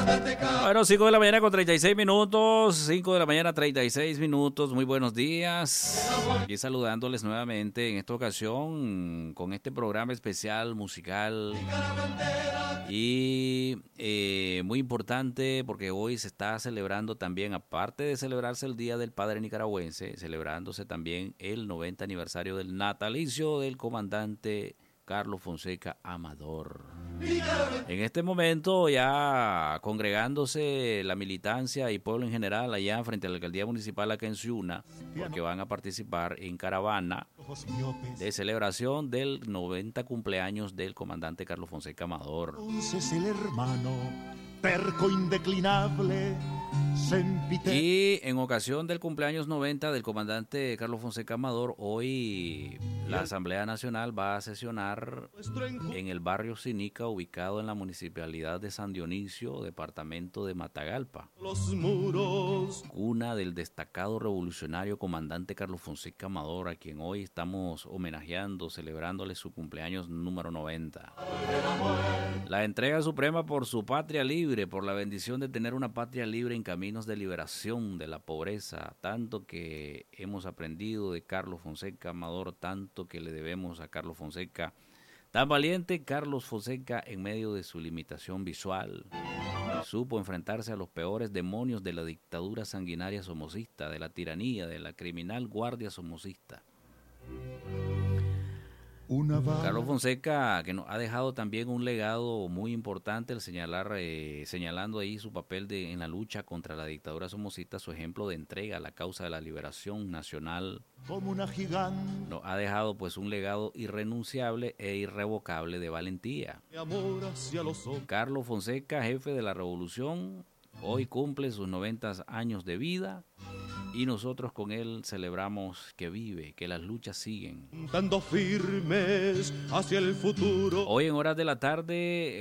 Bueno, 5 de la mañana con 36 minutos, 5 de la mañana 36 minutos, muy buenos días. Aquí saludándoles nuevamente en esta ocasión con este programa especial musical y muy importante porque hoy se está celebrando también, aparte de celebrarse el Día del Padre Nicaragüense, celebrándose también el 90 aniversario del natalicio del comandante Carlos Fonseca Amador. En este momento ya congregándose la militancia y pueblo en general allá frente a la alcaldía municipal acá en Ciuna, porque van a participar en caravana de celebración del 90 cumpleaños del comandante Carlos Fonseca Amador. Entonces el hermano, terco indeclinable, y en ocasión del cumpleaños 90 del comandante Carlos Fonseca Amador, hoy la Asamblea Nacional va a sesionar en el barrio Sinica, ubicado en la municipalidad de San Dionisio, departamento de Matagalpa, cuna del destacado revolucionario comandante Carlos Fonseca Amador, a quien hoy estamos homenajeando, celebrándole su cumpleaños número 90. La entrega suprema por su patria libre, por la bendición de tener una patria libre en caminos de liberación de la pobreza, tanto que hemos aprendido de Carlos Fonseca Amador, tanto que le debemos a Carlos Fonseca. Tan valiente Carlos Fonseca en medio de su limitación visual. Supo enfrentarse a los peores demonios de la dictadura sanguinaria somocista, de la tiranía, de la criminal guardia somocista. Carlos Fonseca, que nos ha dejado también un legado muy importante al señalando ahí su papel en la lucha contra la dictadura somocista, su ejemplo de entrega a la causa de la liberación nacional. como una gigante, Nos ha dejado pues un legado irrenunciable e irrevocable de valentía. de amor hacia los hombres. Carlos Fonseca, jefe de la revolución, hoy cumple sus 90 años de vida. Y nosotros con él celebramos que vive, que las luchas siguen. Dando firmes hacia el futuro. Hoy en horas de la tarde,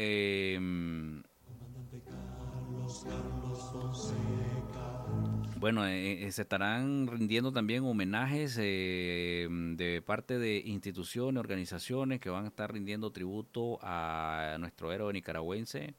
bueno, se estarán rindiendo también homenajes de parte de instituciones, organizaciones que van a estar rindiendo tributo a nuestro héroe nicaragüense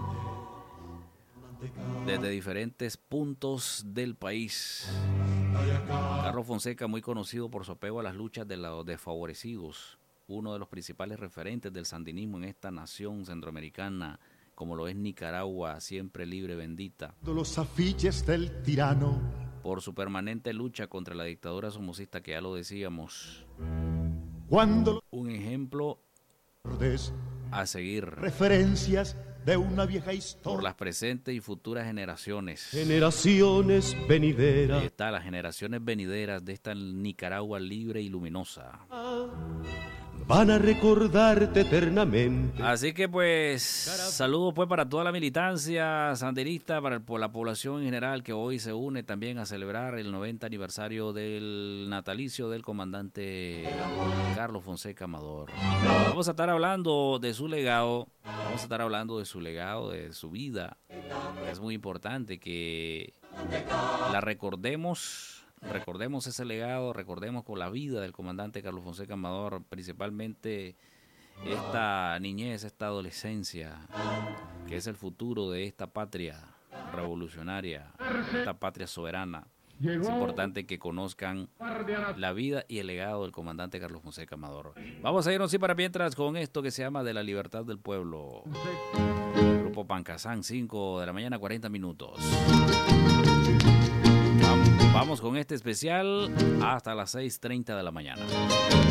desde diferentes puntos del país. Carlos Fonseca, muy conocido por su apego a las luchas de los desfavorecidos, uno de los principales referentes del sandinismo en esta nación centroamericana, como lo es Nicaragua, siempre libre, bendita. Los afiches del tirano. Por su permanente lucha contra la dictadura somocista, que ya lo decíamos. Cuando Un ejemplo los a seguir referencias de una vieja historia. por las presentes y futuras generaciones. Generaciones Ahí venideras. está, las generaciones venideras de esta Nicaragua libre y luminosa. Van a recordarte eternamente. Así que pues saludos pues para toda la militancia sandinista, por la población en general que hoy se une también a celebrar el 90 aniversario del natalicio del comandante Carlos Fonseca Amador. Vamos a estar hablando de su legado, de su vida. Es muy importante que la recordemos ese legado, recordemos con la vida del comandante Carlos Fonseca Amador, principalmente esta niñez, esta adolescencia, que es el futuro de esta patria revolucionaria, esta patria soberana. Es importante que conozcan la vida y el legado del comandante Carlos Fonseca Amador. Vamos a irnos así para mientras con esto que se llama De la Libertad del Pueblo. Grupo Pancasán, 5 de la mañana, 40 minutos. Vamos con este especial hasta las 6:30 de la mañana.